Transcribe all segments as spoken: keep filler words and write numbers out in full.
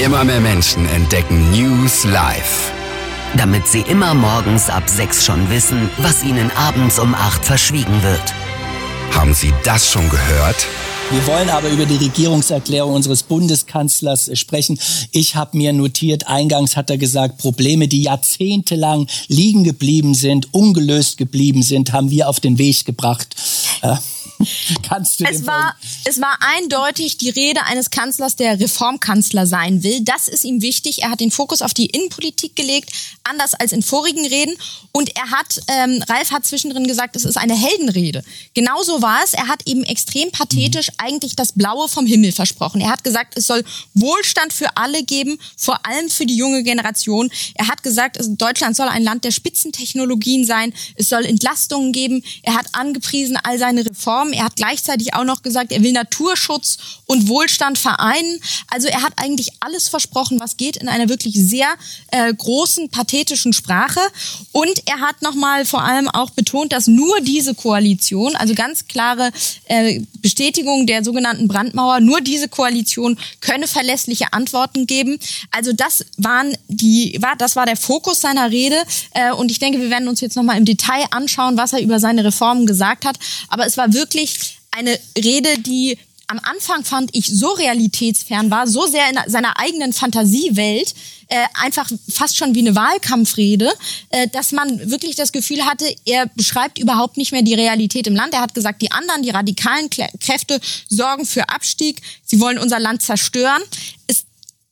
Immer mehr Menschen entdecken News Live. Damit sie immer morgens ab sechs schon wissen, was ihnen abends um acht verschwiegen wird. Haben Sie das schon gehört? Wir wollen aber über die Regierungserklärung unseres Bundeskanzlers sprechen. Ich habe mir notiert, eingangs hat er gesagt, Probleme, die jahrzehntelang liegen geblieben sind, ungelöst geblieben sind, haben wir auf den Weg gebracht. Äh, kannst du es war, es war eindeutig die Rede eines Kanzlers, der Reformkanzler sein will. Das ist ihm wichtig. Er hat den Fokus auf die Innenpolitik gelegt, anders als in vorigen Reden. Und er hat, ähm, Ralf hat zwischendrin gesagt, es ist eine Heldenrede. Genauso war es. Er hat eben extrem pathetisch mhm. eigentlich das Blaue vom Himmel versprochen. Er hat gesagt, es soll Wohlstand für alle geben, vor allem für die junge Generation. Er hat gesagt, Deutschland soll ein Land der Spitzentechnologien sein. Es soll Entlastungen geben. Er hat angepriesen all seine Reformen. Er hat gleichzeitig auch noch gesagt, er will Naturschutz und Wohlstand vereinen. Also er hat eigentlich alles versprochen, was geht, in einer wirklich sehr äh, großen, pathetischen Sprache. Und er hat nochmal vor allem auch betont, dass nur diese Koalition, also ganz klare äh, Bestätigung der sogenannten Brandmauer, nur diese Koalition könne verlässliche Antworten geben. Also das waren die, war, das war der Fokus seiner Rede. Äh, und ich denke, wir werden uns jetzt nochmal im Detail anschauen, was er über seine Reformen gesagt hat. Aber es war wirklich eine Rede, die am Anfang, fand ich, so realitätsfern war, so sehr in seiner eigenen Fantasiewelt, äh, einfach fast schon wie eine Wahlkampfrede, äh, dass man wirklich das Gefühl hatte, er beschreibt überhaupt nicht mehr die Realität im Land. Er hat gesagt, die anderen, die radikalen Kräfte sorgen für Abstieg, sie wollen unser Land zerstören. Es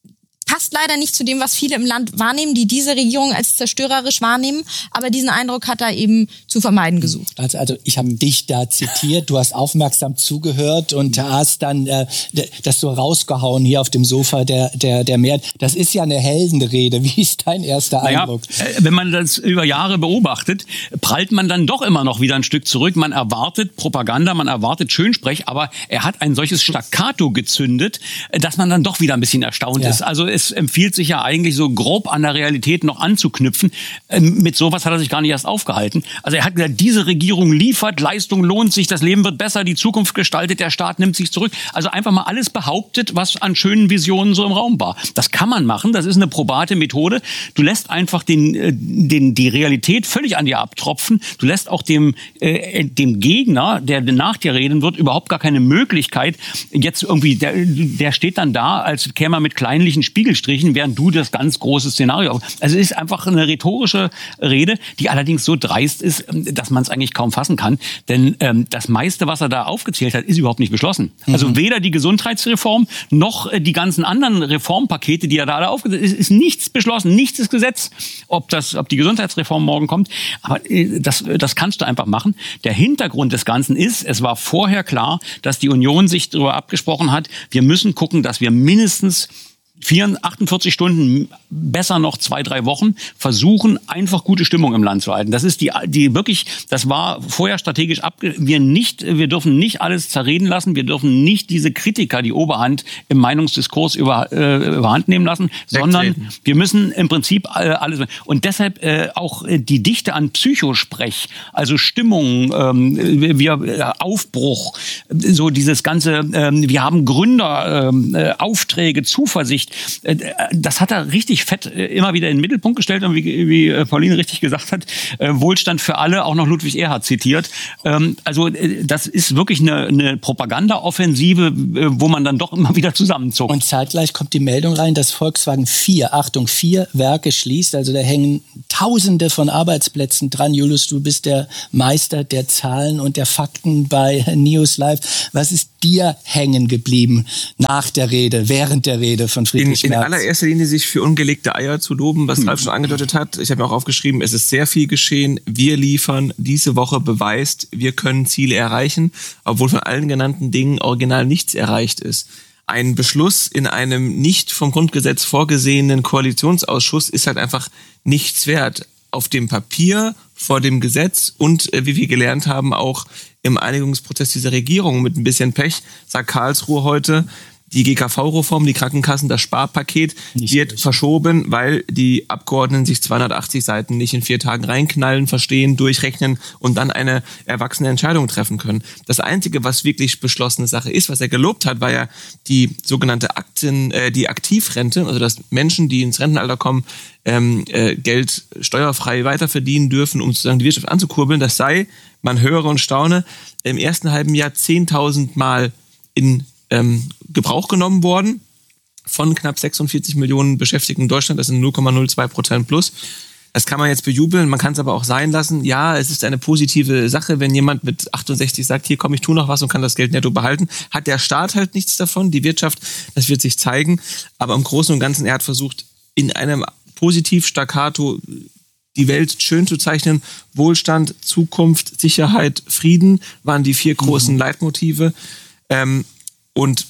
passt leider nicht zu dem, was viele im Land wahrnehmen, die diese Regierung als zerstörerisch wahrnehmen. Aber diesen Eindruck hat er eben zu vermeiden gesucht. Also, also ich habe dich da zitiert, du hast aufmerksam zugehört und hast dann äh, das so rausgehauen hier auf dem Sofa der, der, der Mehrheit. Das ist ja eine Heldenrede. Wie ist dein erster naja, Eindruck? Wenn man das über Jahre beobachtet, prallt man dann doch immer noch wieder ein Stück zurück. Man erwartet Propaganda, man erwartet Schönsprech, aber er hat ein solches Staccato gezündet, dass man dann doch wieder ein bisschen erstaunt ja. ist. Also es empfiehlt sich ja eigentlich so grob an der Realität noch anzuknüpfen. Mit sowas hat er sich gar nicht erst aufgehalten. Also er hat gesagt, diese Regierung liefert, Leistung lohnt sich, das Leben wird besser, die Zukunft gestaltet, der Staat nimmt sich zurück. Also einfach mal alles behauptet, was an schönen Visionen so im Raum war. Das kann man machen, das ist eine probate Methode. Du lässt einfach den, den, die Realität völlig an dir abtropfen. Du lässt auch dem, äh, dem Gegner, der nach dir reden wird, überhaupt gar keine Möglichkeit, jetzt irgendwie, der, der steht dann da, als käme er mit kleinlichen Spiegel Strichen, während du das ganz große Szenario. Also es ist einfach eine rhetorische Rede, die allerdings so dreist ist, dass man es eigentlich kaum fassen kann. Denn ähm, das meiste, was er da aufgezählt hat, ist überhaupt nicht beschlossen. Mhm. Also weder die Gesundheitsreform noch äh, die ganzen anderen Reformpakete, die er da alle aufgezählt hat, ist, ist nichts beschlossen, nichts ist Gesetz, ob das, ob die Gesundheitsreform morgen kommt. Aber äh, das, das kannst du einfach machen. Der Hintergrund des Ganzen ist, es war vorher klar, dass die Union sich darüber abgesprochen hat, wir müssen gucken, dass wir mindestens achtundvierzig Stunden, besser noch zwei, drei Wochen, versuchen, einfach gute Stimmung im Land zu halten. Das ist die, die wirklich, das war vorher strategisch abge, wir nicht, wir dürfen nicht alles zerreden lassen, wir dürfen nicht diese Kritiker, die Oberhand im Meinungsdiskurs über, äh, überhand nehmen lassen, sondern Wegtreten. Wir müssen im Prinzip äh, alles, und deshalb äh, auch äh, die Dichte an Psychosprech, also Stimmung, ähm, wir, äh, Aufbruch, so dieses ganze, äh, wir haben Gründer, äh, Aufträge, Zuversicht, das hat er richtig fett immer wieder in den Mittelpunkt gestellt und wie, wie Pauline richtig gesagt hat, Wohlstand für alle, auch noch Ludwig Erhard zitiert. Also das ist wirklich eine, eine Propaganda-Offensive, wo man dann doch immer wieder zusammenzuckt. Und zeitgleich kommt die Meldung rein, dass Volkswagen vier, Achtung, vier Werke schließt. Also da hängen Tausende von Arbeitsplätzen dran. Julius, du bist der Meister der Zahlen und der Fakten bei News Live. Was ist dir hängen geblieben nach der Rede, während der Rede von Friedrich Merz? In, in allererster Linie sich für ungelegte Eier zu loben, was Ralf schon angedeutet hat. Ich habe mir auch aufgeschrieben, es ist sehr viel geschehen. Wir liefern, diese Woche beweist, wir können Ziele erreichen, obwohl von allen genannten Dingen original nichts erreicht ist. Ein Beschluss in einem nicht vom Grundgesetz vorgesehenen Koalitionsausschuss ist halt einfach nichts wert. Auf dem Papier, vor dem Gesetz und, äh, wie wir gelernt haben, auch im Einigungsprozess dieser Regierung mit ein bisschen Pech, sagt Karlsruhe heute, Die G K V-Reform, die Krankenkassen, das Sparpaket nicht wird durch. verschoben, weil die Abgeordneten sich zweihundertachtzig Seiten nicht in vier Tagen reinknallen, verstehen, durchrechnen und dann eine erwachsene Entscheidung treffen können. Das Einzige, was wirklich beschlossene Sache ist, was er gelobt hat, war ja die sogenannte Akten, äh, die Aktivrente, also dass Menschen, die ins Rentenalter kommen, ähm, äh, Geld steuerfrei weiterverdienen dürfen, um sozusagen die Wirtschaft anzukurbeln. Das sei, man höre und staune, im ersten halben Jahr zehntausend Mal in ähm, Gebrauch genommen worden von knapp sechsundvierzig Millionen Beschäftigten in Deutschland. Das sind null Komma null zwei Prozent plus. Das kann man jetzt bejubeln, man kann es aber auch sein lassen. Ja, es ist eine positive Sache, wenn jemand mit achtundsechzig sagt, hier komm, ich tu noch was und kann das Geld netto behalten. Hat der Staat halt nichts davon, die Wirtschaft, das wird sich zeigen. Aber im Großen und Ganzen, er hat versucht, in einem positiv Staccato die Welt schön zu zeichnen. Wohlstand, Zukunft, Sicherheit, Frieden waren die vier großen mhm. Leitmotive. Ähm, und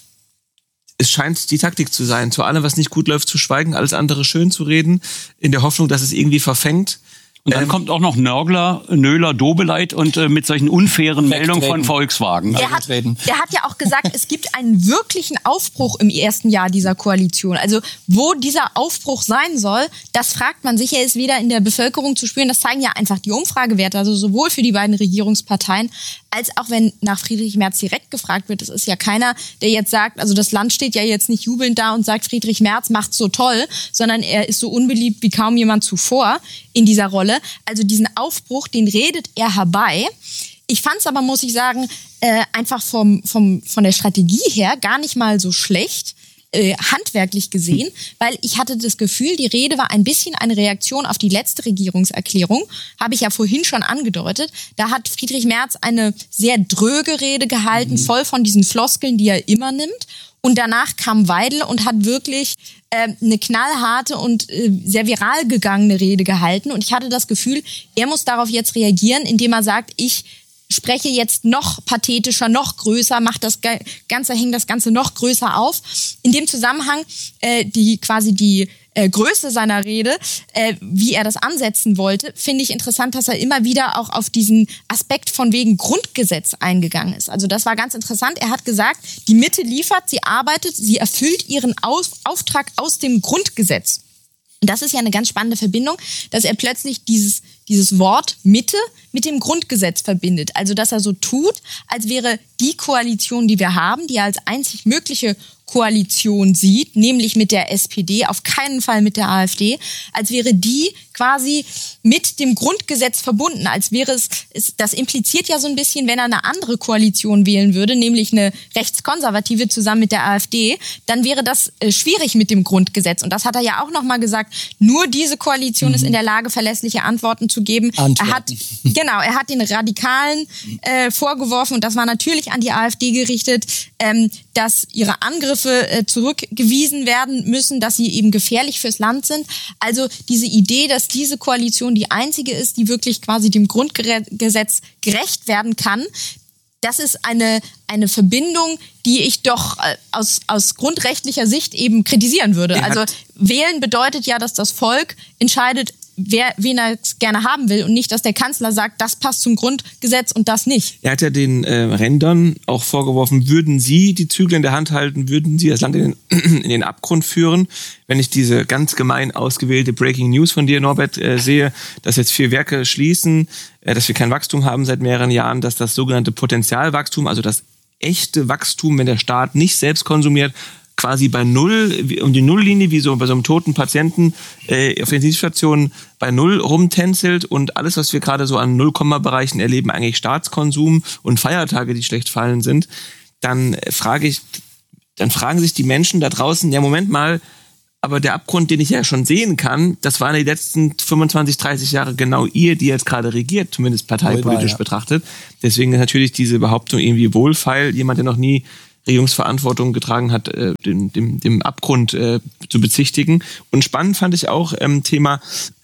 es scheint die Taktik zu sein, zu allem, was nicht gut läuft, zu schweigen, alles andere schön zu reden, in der Hoffnung, dass es irgendwie verfängt. Und dann ähm, kommt auch noch Nörgler, Nöhler, Dobeleit und äh, mit solchen unfairen Meldungen von Volkswagen. Der hat, der hat ja auch gesagt, es gibt einen wirklichen Aufbruch im ersten Jahr dieser Koalition. Also wo dieser Aufbruch sein soll, das fragt man sich. Er ist wieder in der Bevölkerung zu spüren. Das zeigen ja einfach die Umfragewerte, also sowohl für die beiden Regierungsparteien, als auch wenn nach Friedrich Merz direkt gefragt wird. Es ist ja keiner, der jetzt sagt, also das Land steht ja jetzt nicht jubelnd da und sagt, Friedrich Merz macht's so toll, sondern er ist so unbeliebt wie kaum jemand zuvor in dieser Rolle. Also diesen Aufbruch, den redet er herbei. Ich fand es aber, muss ich sagen, äh, einfach vom, vom, von der Strategie her gar nicht mal so schlecht, äh, handwerklich gesehen, weil ich hatte das Gefühl, die Rede war ein bisschen eine Reaktion auf die letzte Regierungserklärung, habe ich ja vorhin schon angedeutet. Da hat Friedrich Merz eine sehr dröge Rede gehalten, mhm. voll von diesen Floskeln, die er immer nimmt. Und danach kam Weidel und hat wirklich äh, eine knallharte und äh, sehr viral gegangene Rede gehalten. Und ich hatte das Gefühl, er muss darauf jetzt reagieren, indem er sagt, ich spreche jetzt noch pathetischer, noch größer, macht das Ganze, hängt das Ganze noch größer auf. In dem Zusammenhang äh, die quasi die äh, Größe seiner Rede, äh, wie er das ansetzen wollte, finde ich interessant, dass er immer wieder auch auf diesen Aspekt von wegen Grundgesetz eingegangen ist. Also das war ganz interessant. Er hat gesagt, die Mitte liefert, sie arbeitet, sie erfüllt ihren Auf- Auftrag aus dem Grundgesetz. Das ist ja eine ganz spannende Verbindung, dass er plötzlich dieses, dieses Wort Mitte mit dem Grundgesetz verbindet. Also, dass er so tut, als wäre die Koalition, die wir haben, die er als einzig mögliche Koalition sieht, nämlich mit der S P D, auf keinen Fall mit der AfD, als wäre die quasi mit dem Grundgesetz verbunden, als wäre es, es, das impliziert ja so ein bisschen, wenn er eine andere Koalition wählen würde, nämlich eine rechtskonservative zusammen mit der AfD, dann wäre das äh, schwierig mit dem Grundgesetz. Und das hat er ja auch nochmal gesagt, nur diese Koalition mhm. ist in der Lage, verlässliche Antworten zu geben. Antworten. Er hat, genau, er hat den Radikalen äh, vorgeworfen, und das war natürlich an die AfD gerichtet, ähm, dass ihre Angriffe äh, zurückgewiesen werden müssen, dass sie eben gefährlich fürs Land sind. Also diese Idee, dass diese Koalition die einzige ist, die wirklich quasi dem Grundgesetz gerecht werden kann, das ist eine, eine Verbindung, die ich doch äh, aus, aus grundrechtlicher Sicht eben kritisieren würde. Er also wählen bedeutet ja, dass das Volk entscheidet, wer, wen er gerne haben will, und nicht, dass der Kanzler sagt, das passt zum Grundgesetz und das nicht. Er hat ja den äh, Rändern auch vorgeworfen, würden sie die Zügel in der Hand halten, würden sie das Land in den, in den Abgrund führen. Wenn ich diese ganz gemein ausgewählte Breaking News von dir, Norbert, äh, sehe, dass jetzt vier Werke schließen, äh, dass wir kein Wachstum haben seit mehreren Jahren, dass das sogenannte Potenzialwachstum, also das echte Wachstum, wenn der Staat nicht selbst konsumiert, quasi bei Null, um die Nulllinie, wie so bei so einem toten Patienten äh, auf der Intensivstation bei Null rumtänzelt, und alles, was wir gerade so an Nullkomma-Bereichen erleben, eigentlich Staatskonsum und Feiertage, die schlecht fallen sind, dann frage ich, dann fragen sich die Menschen da draußen, ja, Moment mal, aber der Abgrund, den ich ja schon sehen kann, das waren die letzten fünfundzwanzig, dreißig Jahre genau ihr, die jetzt gerade regiert, zumindest parteipolitisch ja. betrachtet. Deswegen ist natürlich diese Behauptung irgendwie wohlfeil. Jemand, der noch nie Regierungsverantwortung getragen hat, äh, dem, dem, dem Abgrund äh, zu bezichtigen. Und spannend fand ich auch ähm, Thema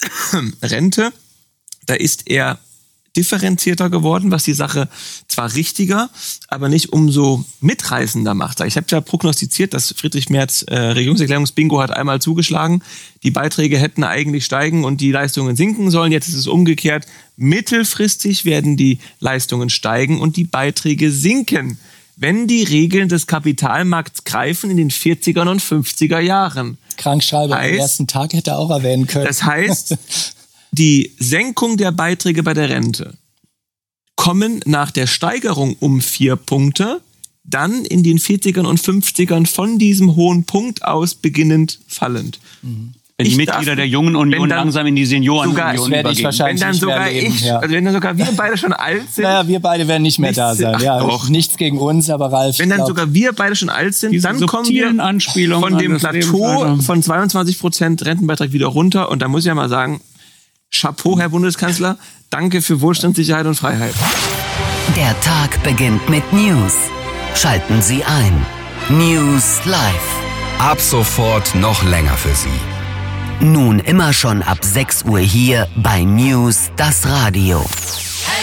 Rente. Da ist er differenzierter geworden, was die Sache zwar richtiger, aber nicht umso mitreißender macht. Ich habe ja prognostiziert, dass Friedrich Merz äh, Regierungserklärungsbingo hat einmal zugeschlagen. Die Beiträge hätten eigentlich steigen und die Leistungen sinken sollen. Jetzt ist es umgekehrt. Mittelfristig werden die Leistungen steigen und die Beiträge sinken. wenn die Regeln des Kapitalmarkts greifen in den vierzigern und fünfziger Jahren. Krankschreiber heißt, am ersten Tag hätte er auch erwähnen können. Das heißt, die Senkung der Beiträge bei der Rente kommen nach der Steigerung um vier Punkte dann in den vierzigern und fünfzigern von diesem hohen Punkt aus beginnend fallend. Mhm. Wenn die Ich Mitglieder darf, der Jungen Union langsam in die Seniorenunion werde ich übergehen. wahrscheinlich Wenn dann nicht mehr sogar leben, ich, ja. also wenn dann sogar wir beide schon alt sind. Naja, wir beide werden nicht mehr da Nichts- sein. ach Ja, doch. nichts gegen uns, aber Ralf. Wenn dann glaub, sogar wir beide schon alt sind, Diese dann kommen wir subtilen Anspielungen von an dem das Plateau Lebensalter. von zweiundzwanzig Prozent Rentenbeitrag wieder runter. Und da muss ich ja mal sagen, Chapeau, Herr Bundeskanzler, danke für Wohlstand, Sicherheit und Freiheit. Der Tag beginnt mit News. Schalten Sie ein. News Live. Ab sofort noch länger für Sie. Nun immer schon ab sechs Uhr hier bei News das Radio.